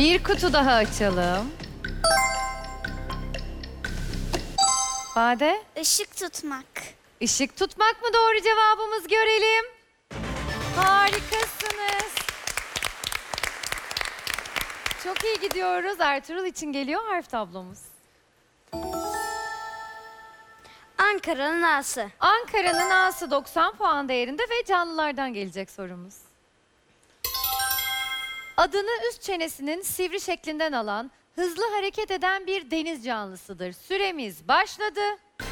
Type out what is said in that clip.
Bir kutu daha açalım. Bade, Işık tutmak. ışık tutmak mı doğru cevabımız, görelim. Harikasınız. Çok iyi gidiyoruz. Ertuğrul için geliyor harf tablomuz. Ankara'nın A'sı. Ankara'nın A'sı 90 puan değerinde ve canlılardan gelecek sorumuz. Adını üst çenesinin sivri şeklinden alan, hızlı hareket eden bir deniz canlısıdır. Süremiz başladı.